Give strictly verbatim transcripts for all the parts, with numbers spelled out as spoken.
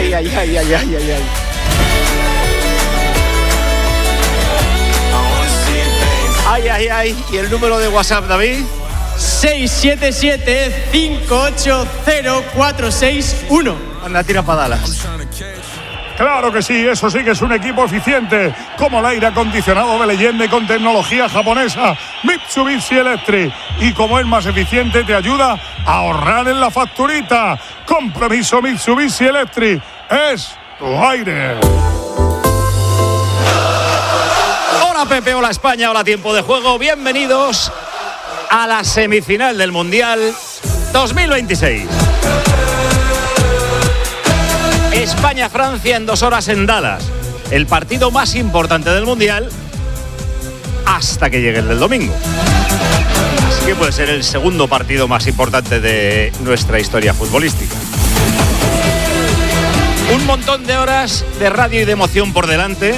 ay, ay, ay, ay, ay, ay. Ay, ay, ay. ¿Y el número de WhatsApp, David? seis siete siete, cinco ocho cero, cuatro seis uno. Anda, tira para Dallas. Claro que sí, eso sí que es un equipo eficiente, como el aire acondicionado de leyenda y con tecnología japonesa Mitsubishi Electric. Y como es más eficiente, te ayuda a ahorrar en la facturita. Compromiso Mitsubishi Electric, es tu aire. Hola Pepe, hola España, hola Tiempo de Juego. Bienvenidos a la semifinal del Mundial dos mil veintiséis. España-Francia en dos horas en Dallas. El partido más importante del Mundial hasta que llegue el del domingo. Así que puede ser el segundo partido más importante de nuestra historia futbolística. Un montón de horas de radio y de emoción por delante,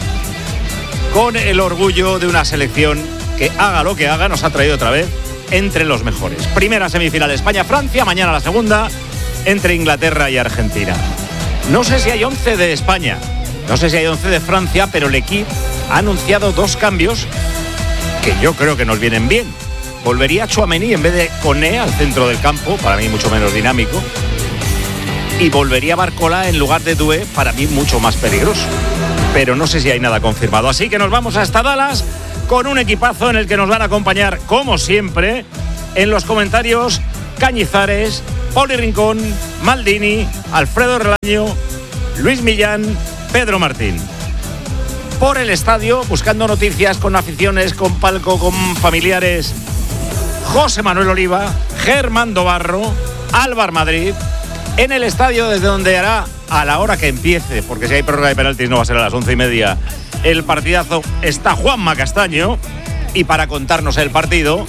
con el orgullo de una selección que, haga lo que haga, nos ha traído otra vez entre los mejores. Primera semifinal España-Francia, mañana la segunda entre Inglaterra y Argentina. No sé si hay once de España, no sé si hay once de Francia, pero el equipo ha anunciado dos cambios que yo creo que nos vienen bien. Volvería Tchouaméni en vez de Koné al centro del campo, para mí mucho menos dinámico. Y volvería Barcola en lugar de Doué, para mí mucho más peligroso. Pero no sé si hay nada confirmado. Así que nos vamos hasta Dallas con un equipazo en el que nos van a acompañar, como siempre, en los comentarios Cañizares, Poli Rincón, Maldini, Alfredo Relaño, Luis Millán, Pedro Martín. Por el estadio, buscando noticias con aficiones, con palco, con familiares, José Manuel Oliva, Germán Dobarro, Álvar Madrid. En el estadio, desde donde hará a la hora que empiece, porque si hay prórroga de penaltis no va a ser a las once y media, el partidazo, está Juanma Castaño. Y para contarnos el partido,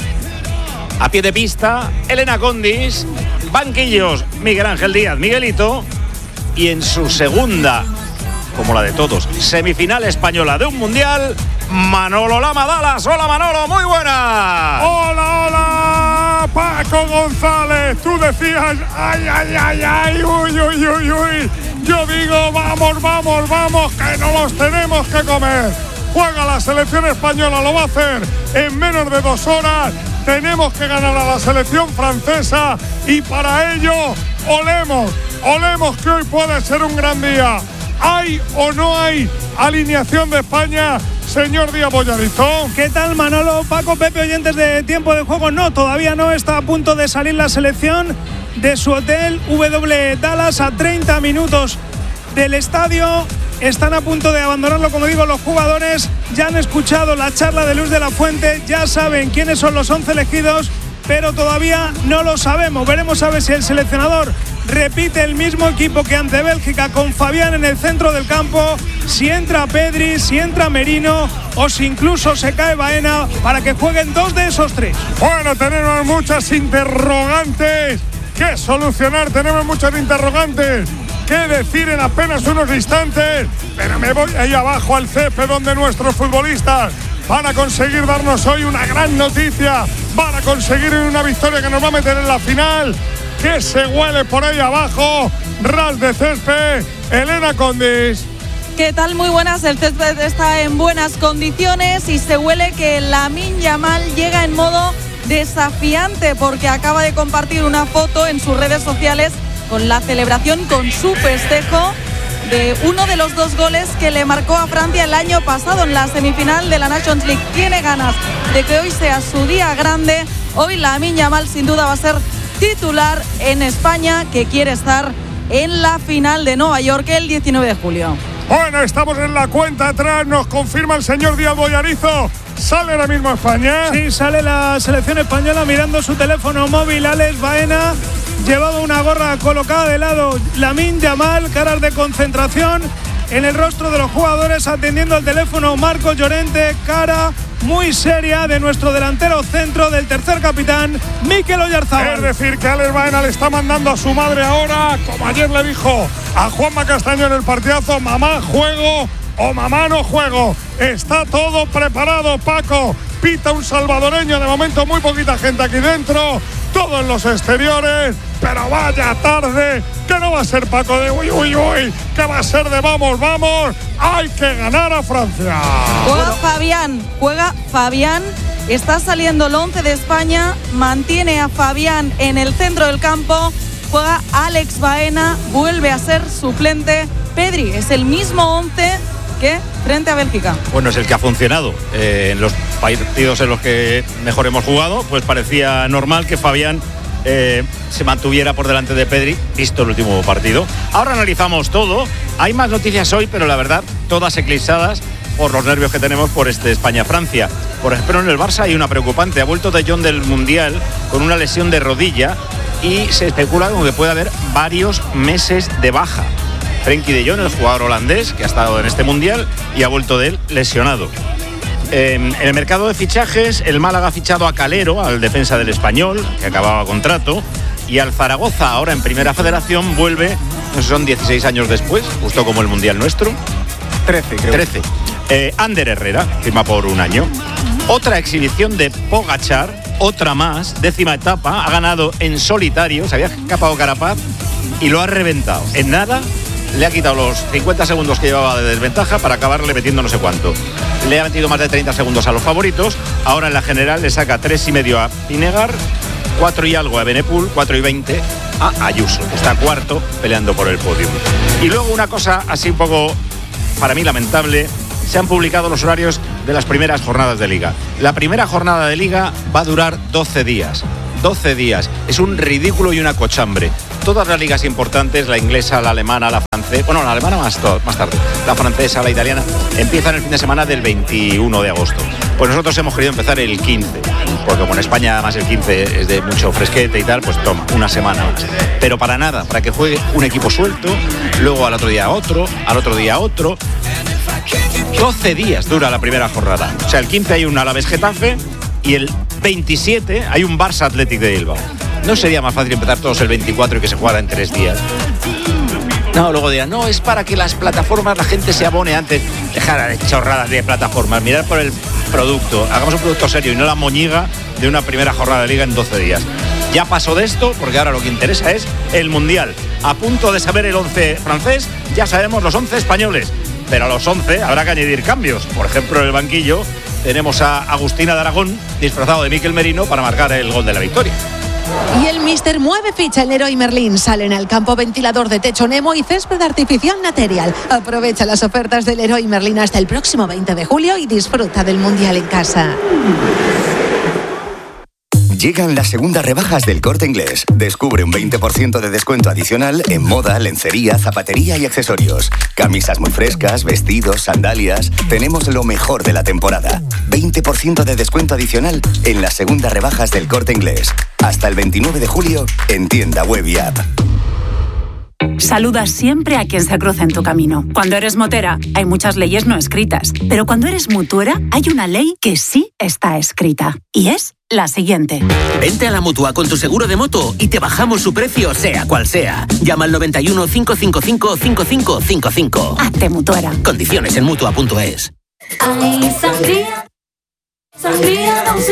a pie de pista, Elena Condis, banquillos, Miguel Ángel Díaz, Miguelito, y en su segunda, como la de todos, semifinal española de un mundial, Manolo Lama Dallas. Hola Manolo, muy buena. Hola, hola, Paco González. Tú decías, ay, ay, ay, ay, uy, uy, uy, uy. Yo digo, vamos, vamos, vamos, que no los tenemos que comer. Juega la selección española, lo va a hacer en menos de dos horas. Tenemos que ganar a la selección francesa y para ello olemos, olemos que hoy puede ser un gran día. ¿Hay o no hay alineación de España, señor Díaz Bollarizo? ¿Qué tal, Manolo, Paco, Pepe, oyentes de Tiempo de Juego? No, todavía no, está a punto de salir la selección de su hotel W Dallas a treinta minutos del estadio. Están a punto de abandonarlo, como digo, los jugadores. Ya han escuchado la charla de Luis de la Fuente, ya saben quiénes son los once elegidos, pero todavía no lo sabemos. Veremos a ver si el seleccionador repite el mismo equipo que ante Bélgica, con Fabián en el centro del campo, si entra Pedri, si entra Merino o si incluso se cae Baena, para que jueguen dos de esos tres. Bueno, tenemos muchas interrogantes que solucionar, tenemos muchas interrogantes que decir en apenas unos instantes, pero me voy ahí abajo al césped donde nuestros futbolistas van a conseguir darnos hoy una gran noticia, van a conseguir una victoria que nos va a meter en la final. Que se huele por ahí abajo, ras de césped, Elena Condis. ¿Qué tal? Muy buenas, el césped está en buenas condiciones y se huele que Lamine Yamal llega en modo desafiante, porque acaba de compartir una foto en sus redes sociales con la celebración, con su festejo de uno de los dos goles que le marcó a Francia el año pasado en la semifinal de la Nations League. Tiene ganas de que hoy sea su día grande. Hoy Lamine Yamal sin duda va a ser titular en España, que quiere estar en la final de Nueva York el diecinueve de julio. Bueno, estamos en la cuenta atrás, nos confirma el señor Díaz Bollarizo. ¿Sale ahora mismo España? Sí, sale la selección española mirando su teléfono móvil. Alex Baena, llevaba una gorra colocada de lado. Lamine Yamal, caras de concentración en el rostro de los jugadores, atendiendo al teléfono. Marco Llorente, cara muy seria de nuestro delantero centro, del tercer capitán, Mikel Oyarzabal. Es decir, que Alex Baena le está mandando a su madre ahora, como ayer le dijo a Juanma Castaño en el partidazo: mamá, juego o mamá, no juego. Está todo preparado, Paco. Pita un salvadoreño, de momento muy poquita gente aquí dentro. todo en los exteriores, pero vaya tarde, que no va a ser Paco de uy, uy, uy, que va a ser de vamos, vamos, hay que ganar a Francia. Juega bueno. Fabián, juega Fabián, está saliendo el once de España, mantiene a Fabián en el centro del campo, juega Alex Baena, vuelve a ser suplente. Pedri es el mismo once que frente a Bélgica. Bueno, es el que ha funcionado. Eh, en los partidos en los que mejor hemos jugado, pues parecía normal que Fabián eh, se mantuviera por delante de Pedri, visto el último partido. Ahora analizamos todo. Hay más noticias hoy, pero la verdad, todas eclipsadas por los nervios que tenemos por este España-Francia. Por ejemplo, en el Barça hay una preocupante. Ha vuelto De Jong del Mundial con una lesión de rodilla y se especula con que puede haber varios meses de baja. Frenkie de Jong, el jugador holandés que ha estado en este Mundial y ha vuelto de él lesionado. En el mercado de fichajes, el Málaga ha fichado a Calero, al defensa del Español, que acababa contrato, y al Zaragoza, ahora en Primera Federación, vuelve, no sé, son dieciséis años después, justo como el Mundial nuestro. trece, creo. trece. Eh, Ander Herrera, firma por un año. Otra exhibición de Pogačar, otra más, décima etapa, ha ganado en solitario, se había escapado Carapaz y lo ha reventado. En nada le ha quitado los cincuenta segundos que llevaba de desventaja para acabarle metiendo no sé cuánto. Le ha metido más de treinta segundos a los favoritos. Ahora en la general le saca tres y medio a Pinegar, cuatro y algo a Benepul, cuatro y veinte a Ayuso, que está cuarto peleando por el podio. Y luego una cosa así un poco, para mí lamentable, se han publicado los horarios de las primeras jornadas de Liga. La primera jornada de Liga va a durar doce días. doce días. Es un ridículo y una cochambre. Todas las ligas importantes, la inglesa, la alemana, la francesa, bueno, la alemana más, to- más tarde, la francesa, la italiana, empiezan el fin de semana del veintiuno de agosto. Pues nosotros hemos querido empezar el quince, porque como en España además el quince es de mucho fresquete y tal, pues toma, una semana más. Pero para nada, para que juegue un equipo suelto, luego al otro día otro, al otro día otro. doce días dura la primera jornada. O sea, el quince hay un Alavés Getafe y el veintisiete hay un Barça Athletic de Bilbao. ¿No sería más fácil empezar todos el veinticuatro y que se jugara en tres días? No, luego dirán, no, es para que las plataformas, la gente se abone antes. Dejar de chorradas de plataformas, mirar por el producto. Hagamos un producto serio y no la moñiga de una primera jornada de Liga en doce días. Ya pasó de esto, porque ahora lo que interesa es el Mundial. A punto de saber el once francés, ya sabemos los once españoles. Pero a los once habrá que añadir cambios. Por ejemplo, en el banquillo tenemos a Agustina de Aragón, disfrazado de Mikel Merino, para marcar el gol de la victoria. Y el Mister mueve ficha. El Leroy Merlin salen al campo ventilador de techo Nemo y césped artificial Material. Aprovecha las ofertas del Leroy Merlin hasta el próximo veinte de julio y disfruta del Mundial en casa. Llegan las segundas rebajas del Corte Inglés. Descubre un veinte por ciento de descuento adicional en moda, lencería, zapatería y accesorios. Camisas muy frescas, vestidos, sandalias. Tenemos lo mejor de la temporada. veinte por ciento de descuento adicional en las segundas rebajas del Corte Inglés. Hasta el veintinueve de julio en tienda web y app. Saluda siempre a quien se cruza en tu camino. Cuando eres motera, hay muchas leyes no escritas. Pero cuando eres mutuera, hay una ley que sí está escrita. Y es la siguiente. Vente a la Mutua con tu seguro de moto y te bajamos su precio, sea cual sea. Llama al noventa y uno, cinco cinco cinco, cinco cinco cinco cinco. Hazte mutuera. Condiciones en mutua punto es. Ay, sangría, sangría dulce